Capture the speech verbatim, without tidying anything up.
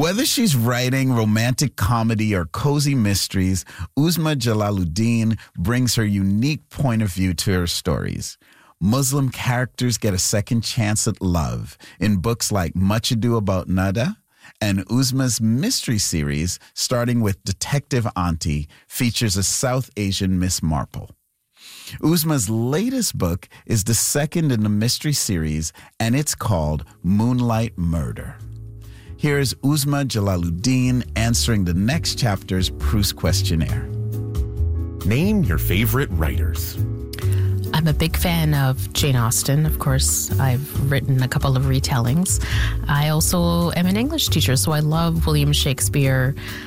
Whether she's writing romantic comedy or cozy mysteries, Uzma Jalaluddin brings her unique point of view to her stories. Muslim characters get a second chance at love in books like Much Ado About Nada, and Uzma's mystery series, starting with Detective Auntie, features a South Asian Miss Marple. Uzma's latest book is the second in the mystery series, and it's called Moonlight Murder. Here's Uzma Jalaluddin answering the next chapter's Proust questionnaire. Name your favorite writers. I'm a big fan of Jane Austen. Of course, I've written a couple of retellings. I also am an English teacher, so I love William Shakespeare.